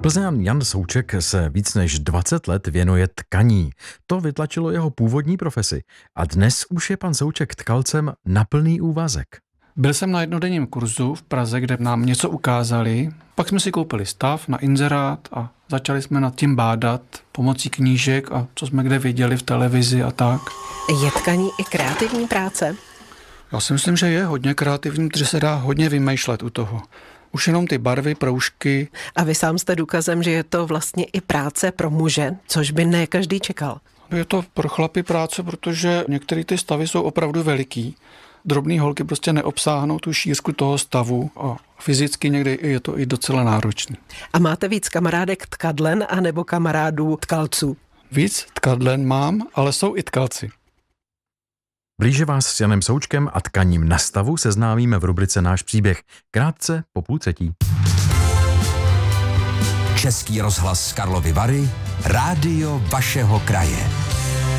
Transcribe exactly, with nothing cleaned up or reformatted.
Plzeňan Jan Souček se víc než dvacet let věnuje tkaní. To vytlačilo jeho původní profesi a dnes už je pan Souček tkalcem na plný úvazek. Byl jsem na jednodenním kurzu v Praze, kde nám něco ukázali, pak jsme si koupili stav na inzerát a začali jsme nad tím bádat pomocí knížek a co jsme kde viděli v televizi a tak. Je tkaní i kreativní práce? Já si myslím, že je hodně kreativní, protože se dá hodně vymýšlet u toho. Už jenom ty barvy, proužky. A vy sám jste důkazem, že je to vlastně i práce pro muže, což by ne každý čekal. Je to pro chlapy práce, protože některé ty stavy jsou opravdu veliký. Drobný holky prostě neobsáhnou tu šířku toho stavu a fyzicky někdy je to i docela náročný. A máte víc kamarádek tkadlen anebo kamarádů tkalců? Víc tkadlen mám, ale jsou i tkalci. Blíže vás s Janem Součkem a tkaním na stavu seznámíme v rubrice Náš příběh. Krátce po půl třetí. Český rozhlas Karlovy Vary, rádio vašeho kraje.